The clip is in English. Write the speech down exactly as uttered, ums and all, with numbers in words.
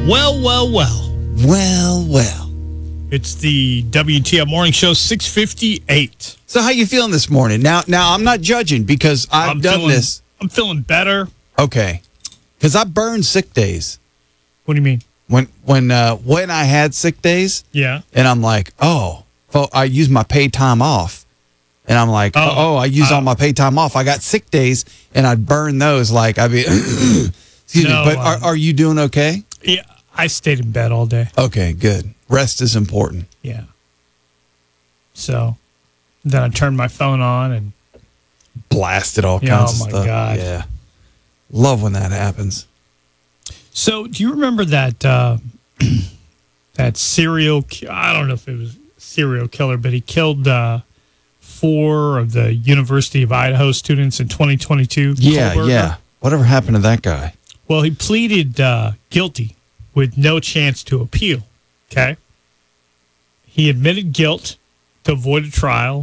Well, well, well. Well, well. It's the W T F Morning Show, six fifty-eight. So how you feeling this morning? Now, now I'm not judging because I've I'm done feeling, this. I'm feeling better. Okay. Because I burned sick days. What do you mean? When when uh, when I had sick days, Yeah. and I'm like, oh, well, I used my paid time off. And I'm like, oh, Oh, oh I used uh, all my paid time off. I got sick days, and I'd burn those. Like, I'd be, excuse No, me, but um, are, are you doing okay? Yeah. I stayed in bed all day. Okay, good. Rest is important. Yeah. So then I turned my phone on and Blasted all Yeah, kinds oh of my stuff. God. Yeah. Love when that happens. So, do you remember that uh, that serial? ki- I don't know if it was a serial killer, but he killed uh, four of the University of Idaho students in twenty twenty-two. Yeah, Kohlberger? yeah. Whatever happened to that guy? Well, he pleaded uh, guilty with no chance to appeal. Okay, he admitted guilt to avoid a trial.